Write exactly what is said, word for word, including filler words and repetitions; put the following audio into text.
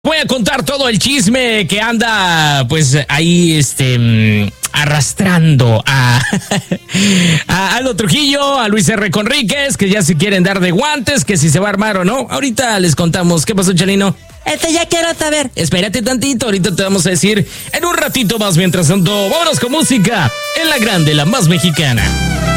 Voy a contar todo el chisme que anda, pues, ahí, este, arrastrando a, a Aldo Trujillo, a Luis R. Conríquez, que ya se quieren dar de guantes, que si se va a armar o no. Ahorita les contamos. ¿Qué pasó, Chalino? Este ya quiero saber. Espérate tantito, ahorita te vamos a decir en un ratito más. Mientras tanto, vámonos con música en la grande, la más mexicana.